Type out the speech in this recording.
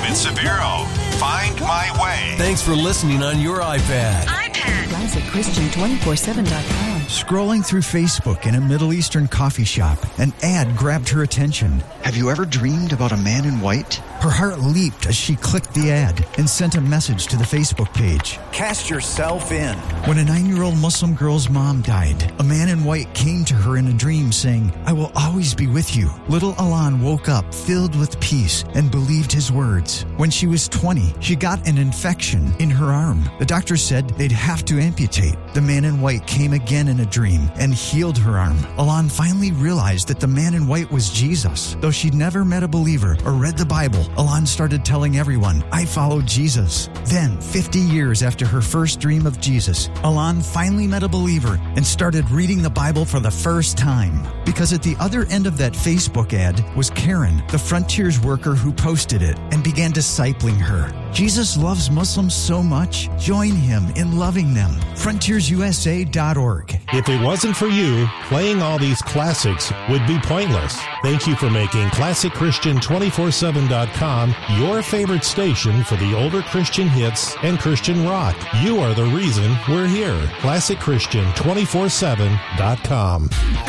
and Severo. Find My Way. Thanks for listening on your iPad. ClassicChristian247.com. Scrolling through Facebook in a Middle Eastern coffee shop, an ad grabbed her attention. Have you ever dreamed about a man in white? Her heart leaped as she clicked the ad and sent a message to the Facebook page. Cast yourself in. When a 9-year-old Muslim girl's mom died, a man in white came to her in a dream saying, "I will always be with you." Little Alan woke up filled with peace and believed his words. When she was 20, she got an infection in her arm. The doctor said they'd have to amputate. The man in white came again in a dream and healed her arm. Alan finally realized that the man in white was Jesus. Though she'd never met a believer or read the Bible, Alan started telling everyone, "I follow Jesus." Then, 50 years after her first dream of Jesus, Alan finally met a believer and started reading the Bible for the first time. Because at the other end of that Facebook ad was Karen, the Frontiers worker who posted it and began discipling her. Jesus loves Muslims so much, join him in loving them. FrontiersUSA.org. If it wasn't for you, playing all these classics would be pointless. Thank you for making ClassicChristian247.com your favorite station for the older Christian hits and Christian rock. You are the reason we're here. ClassicChristian247.com.